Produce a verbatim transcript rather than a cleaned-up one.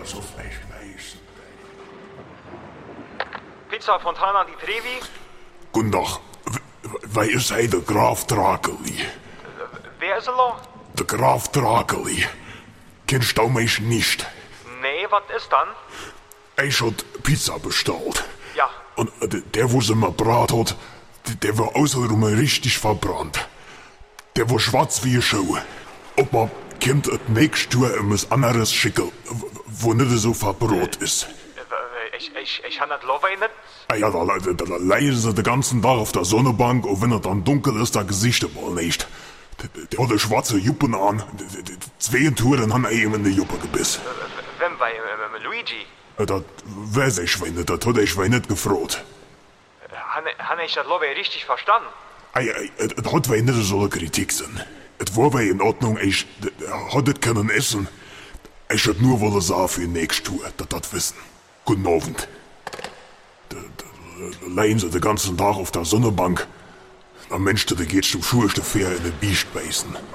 so Fleisch, Fleisch. Pizza Fontana di Trevi? Guten Tag. Wij is hij de Graaf Drakeli? Wer ist er noch? De Graaf Drakeli. Kennst du mich nicht? Nee, was ist dann? Ich hat Pizza bestellt. Ja. Und äh, der, wo sie mir brat hat, der, der war außerdem richtig verbrannt. Der war schwarz wie eine Schuh. Ob man kommt et nächste Tour um was anderes schicken, wo nicht so verbrot ist. Ich, ich, ich han das Love nicht. Ah ja, da, da, da, da leiden sie den ganzen Tag auf der Sonnenbank und wenn es dann dunkel ist, da Gesicht mal nicht. Der, der hat eine schwarze Juppen an. Die, die, die zwei Touren haben ihm in die Juppe gebissen. Wem bei äh, Luigi? Das weiß ich nicht, das hat ich nicht gefragt. Han, han ich das Love richtig verstanden? Ei, ei, es hat wei nicht so eine Kritik sein. Es war wei in Ordnung, ich hat es können essen. Ich hätte nur wollen sagen für die nächste Tour, dass das wissen. Guten Abend. Da, da, leiden sie den ganzen Tag auf der Sonnenbank. Am Mensch, der geht zum Schuhe, der Fair in den Biest beißen.